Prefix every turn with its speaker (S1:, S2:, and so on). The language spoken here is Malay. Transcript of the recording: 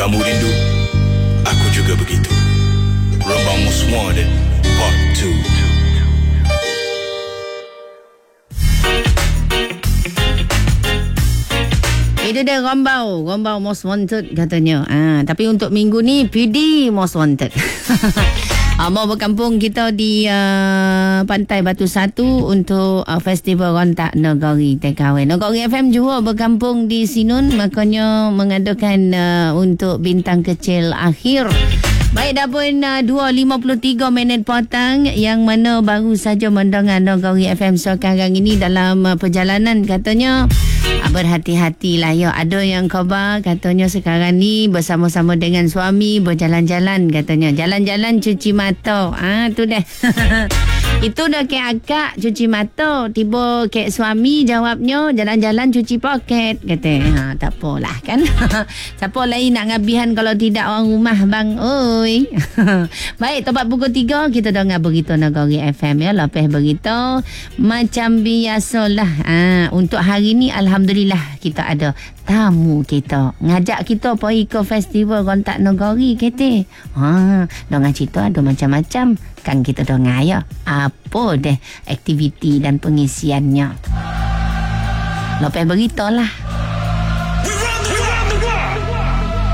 S1: Kamu rindu, aku juga begitu. Rembang Most Wanted Part 2.
S2: Itu dia Rombau Most Wanted katanya. Tapi untuk minggu ni PD Most Wanted. Mau berkampung kita di Pantai Batu Satu untuk festival Rontak Negeri TKW. Negeri FM juga berkampung di Sinun, makanya mengadakan untuk bintang kecil akhir. Baik, dah pun 2.53 minit petang, yang mana baru saja mendengar Negeri FM sekarang ini dalam perjalanan katanya. Berhati-hatilah ya. Ada yang khabar katanya sekarang ni bersama-sama dengan suami berjalan-jalan katanya. Jalan-jalan cuci mata. Tu dah. Itu dah kek akak cuci mata. Tiba kek suami jawabnya jalan-jalan cuci poket kata. Tak apalah kan. Siapa lain nak ngabihan kalau tidak orang rumah bang. Oi. Baik, tepat pukul 3 kita dengar berita Negeri FM ya. Lepas berita macam biasalah. Untuk hari ni alhamdulillah kita ada tamu kita. Ngajak kita pergi ke festival Rontak Negeri kita. Dengan cerita ada macam-macam. Kan kita dengar ya. Apa deh aktiviti dan pengisiannya. Lepas berita lah.